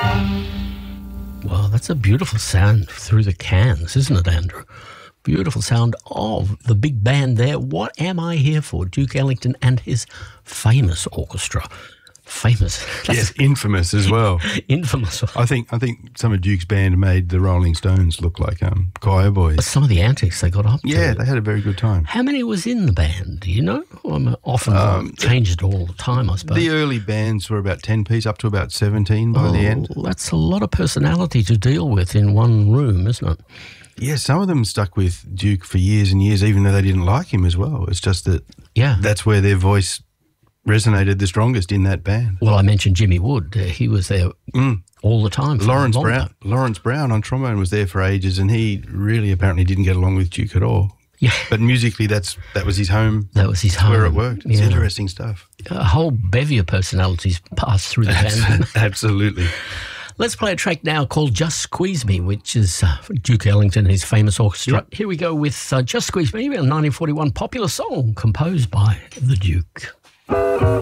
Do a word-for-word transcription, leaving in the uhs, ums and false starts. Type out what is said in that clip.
Well, that's a beautiful sound through the cans, isn't it, Andrew? Beautiful sound of the big band there. What Am I Here For? Duke Ellington and his famous orchestra. Famous. Yes, infamous as well. Infamous. I think I think some of Duke's band made the Rolling Stones look like um, choir boys. Some of the antics they got up to. Yeah, they had a very good time. How many was in the band? Do you know? I'm often Um, changed all the time, I suppose. The early bands were about ten piece, up to about seventeen by oh, the end. That's a lot of personality to deal with in one room, isn't it? Yeah, some of them stuck with Duke for years and years, even though they didn't like him as well. It's just that Yeah. that's where their voice resonated the strongest in that band. Well, I mentioned Jimmy Wood. Uh, he was there Mm. all the time. for a Lawrence long Brown, time. Lawrence Brown on trombone was there for ages, and he really apparently didn't get along with Duke at all. Yeah, But musically, that's that was his home. that was his That's home. where it worked. It's Yeah. interesting stuff. A whole bevy of personalities passed through the band. Absolutely. Let's play a track now called Just Squeeze Me, which is uh, Duke Ellington and his famous orchestra. Yep. Here we go with uh, Just Squeeze Me, a nineteen forty-one popular song composed by the Duke.